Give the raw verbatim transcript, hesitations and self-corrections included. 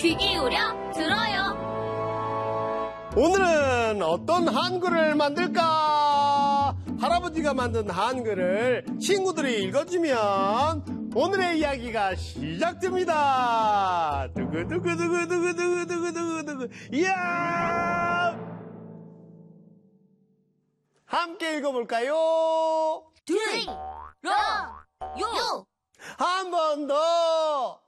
귀 기울여 들어요. 오늘은 어떤 한글을 만들까? 할아버지가 만든 한글을 친구들이 읽어주면 오늘의 이야기가 시작됩니다. 두구두구두구두구두구두구두구. 이야! 함께 읽어볼까요? 들어 요. 한 번 더.